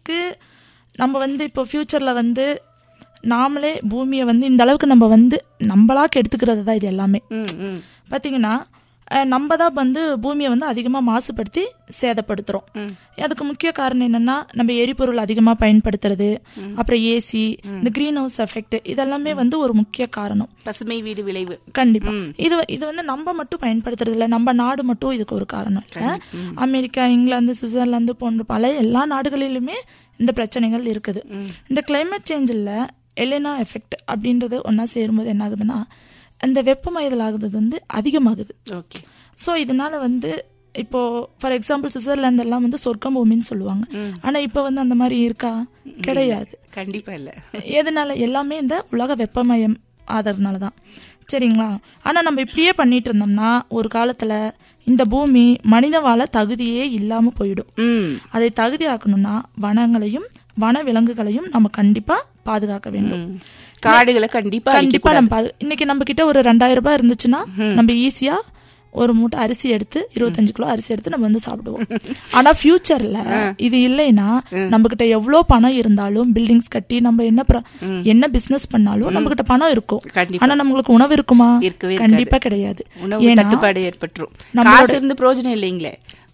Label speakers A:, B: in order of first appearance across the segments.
A: அதுக்கு நம்ம இப்போ ஃபியூச்சரில் நாமளே பூமியை இந்த அளவுக்கு நம்ம நம்மளா கெடுத்துக்கிறது தான் இது எல்லாமே. பார்த்தீங்கன்னா நம்ம தான் பூமியை அதிகமாக மாசுபடுத்தி சேதப்படுத்துறோம். அதுக்கு முக்கிய காரணம் என்னன்னா நம்ம எரிபொருள் அதிகமாக பயன்படுத்துறது, அப்புறம் ஏசி, இந்த கிரீன் ஹவுஸ் எஃபெக்ட், இதெல்லாமே ஒரு முக்கிய காரணம்.
B: பசுமை வீடு விளைவு.
A: கண்டிப்பா இது நம்ம மட்டும் பயன்படுத்துறது இல்லை, நம்ம நாடு மட்டும் இதுக்கு ஒரு காரணம் இல்லை. அமெரிக்கா, இங்கிலாந்து, சுவிட்சர்லாந்து போன்ற பல எல்லா நாடுகளிலுமே இந்த பிரச்சனைகள் இருக்குது. இந்த கிளைமேட் சேஞ்சில் எலினா எஃபெக்ட் அப்படின்றது ஒன்னா சேரும்போது என்ன ஆகுதுன்னா அந்த வெப்பமயதல் ஆகுது அதிகமாகுது. ஸோ இதனால இப்போ ஃபார் எக்ஸாம்பிள் சுவிட்சர்லாந்து எல்லாம் சொர்க்கம் பூமின்னு சொல்லுவாங்க. ஆனா இப்போ அந்த மாதிரி இருக்கா? கிடையாது,
B: கண்டிப்பா இல்ல.
A: எதனால? எல்லாமே இந்த உலக வெப்பமயம் ஆதரனாலதான். சரிங்களா? ஆனா நம்ம இப்படியே பண்ணிட்டு இருந்தோம்னா ஒரு காலத்துல இந்த பூமி மனித வாழ தகுதியே இல்லாம போயிடும். அதை தகுதியாக்கணும்னா வனங்களையும் வன விலங்குகளையும் நம்ம கண்டிப்பா பாதுகாக்க வேண்டும்.
B: காடுகளை கண்டிப்பா
A: நம்ம இன்னைக்கு நம்ம கிட்ட ஒரு 2000 ரூபாய் இருந்துச்சுன்னா நம்ம ஈஸியா ஒரு மூட்டை அரிசி எடுத்து 25 கிலோ அரிசி எடுத்து நம்ம சாப்பிடுவோம். ஆனா ஃபியூச்சர்ல இது இல்லைன்னா நம்ம கிட்ட எவ்வளவு பணம் இருந்தாலும் பில்டிங்ஸ் கட்டி நம்ம என்ன பிசினஸ் பண்ணாலும் நம்ம கிட்ட பணம் இருக்கும். ஆனா நம்மளுக்கு உணவு இருக்குமா? கண்டிப்பா கிடையாது.
B: தட்டுப்பாடு ஏற்பட்டுரும். காசு இருந்து பிரயோஜனம் இல்லைங்களே.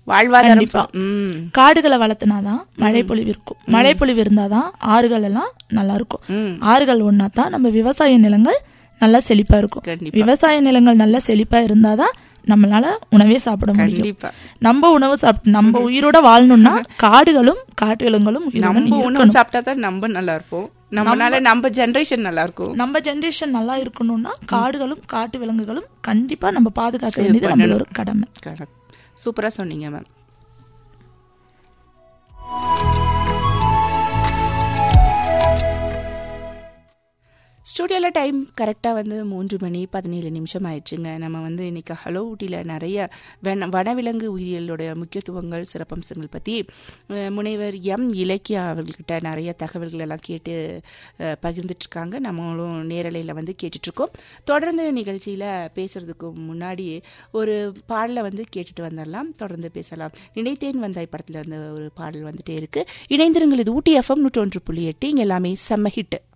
A: காடுகளை வளர்த்தினாதான் மழை பொழிவு இருக்கும். மழை பொழிவு இருந்தாதான் ஆறுகள் எல்லாம் நல்லா இருக்கும். ஆறுகள் ஒன்னாதான் நம்ம விவசாய நிலங்கள் நல்லா செழிப்பா இருக்கும். விவசாய நிலங்கள் நல்லா செழிப்பா இருந்தாதான் நம்மளால உணவே சாப்பிட முடியும். நம்ம உணவு சாப்பிட்டு நம்ம உயிரோட வாழணும்னா காடுகளும் காட்டுகளும்
B: சாப்பிட்டாதான் நம்ம நல்லா இருப்போம். நம்மளால நம்ம ஜெனரேஷன் நல்லா இருக்கும்.
A: நம்ம ஜெனரேஷன் நல்லா இருக்கணும்னா காடுகளும் காட்டு விலங்குகளும் கண்டிப்பா நம்ம பாதுகாக்க வேண்டியது நம்மளோட கடமை.
B: சூப்பரா சொன்னீங்க மேம். ஸ்டூடியோவில் டைம் கரெக்டாக 3:17 ஆயிடுச்சுங்க. நம்ம இன்னைக்கு ஹலோ ஊட்டியில் நிறைய வனவிலங்கு உயிரியலோட முக்கியத்துவங்கள், சிறப்பம்சங்கள் பற்றி முனைவர் எம் இலக்கியா அவர்கள்கிட்ட நிறைய தகவல்கள் எல்லாம் கேட்டு பகிர்ந்துட்டுருக்காங்க. நம்மளும் நேரலையில் கேட்டுட்ருக்கோம். தொடர்ந்து நிகழ்ச்சியில் பேசுறதுக்கு முன்னாடி ஒரு பாடலை கேட்டுட்டு வந்துடலாம். தொடர்ந்து பேசலாம். நினைத்தேன் வந்தாய் படத்தில் ஒரு பாடல் வந்துட்டே இருக்கு. இணைந்திருங்கள். இது ஊட்டி FM 101.8. இங்கே எல்லாமே செம்ம ஹிட்.